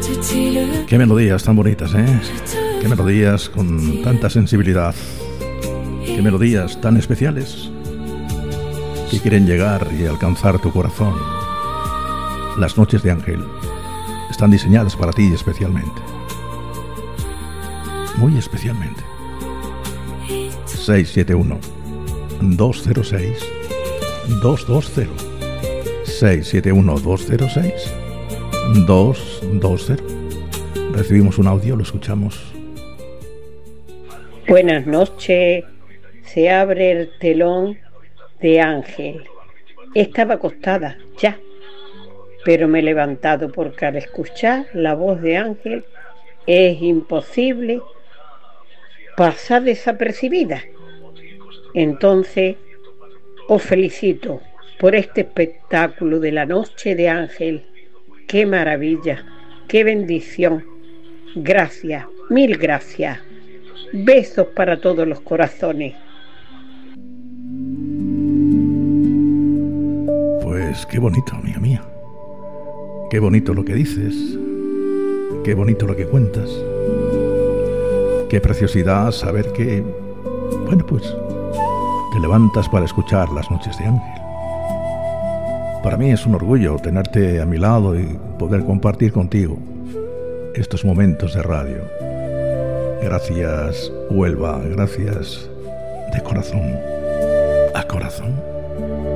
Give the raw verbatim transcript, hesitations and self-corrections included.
Qué melodías tan bonitas, ¿eh? Qué melodías con tanta sensibilidad. Qué melodías tan especiales que quieren llegar y alcanzar tu corazón. Las noches de Ángel están diseñadas para ti especialmente. Muy especialmente. seis siete uno, dos cero seis, dos dos cero. seis siete uno, dos cero seis, dos dos cero. Recibimos un audio, lo escuchamos. Buenas noches. Se abre el telón de Ángel. Estaba acostada ya, pero me he levantado porque al escuchar la voz de Ángel es imposible pasar desapercibida. Entonces os felicito por este espectáculo de la noche de Ángel. ¡Qué maravilla! ¡Qué bendición! Gracias, mil gracias. Besos para todos los corazones. Pues qué bonito, amiga mía. Qué bonito lo que dices. Qué bonito lo que cuentas. Qué preciosidad saber que, bueno, pues te levantas para escuchar las noches de Ángel. Para mí es un orgullo tenerte a mi lado y poder compartir contigo estos momentos de radio. Gracias, Huelva, gracias de corazón a corazón.